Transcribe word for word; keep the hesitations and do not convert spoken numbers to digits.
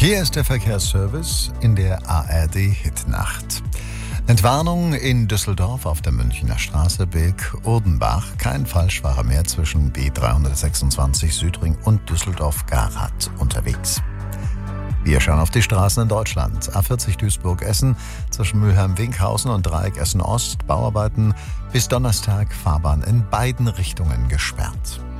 Hier ist der Verkehrsservice in der A R D-Hitnacht. Entwarnung in Düsseldorf auf der Münchner Straße Bilk-Urdenbach. Kein Falschfahrer mehr zwischen B dreihundertsechsundzwanzig Südring und Düsseldorf-Garath unterwegs. Wir schauen auf die Straßen in Deutschland. A vierzig Duisburg-Essen zwischen Mülheim-Winkhausen und Dreieck Essen-Ost. Bauarbeiten bis Donnerstag, Fahrbahn in beiden Richtungen gesperrt.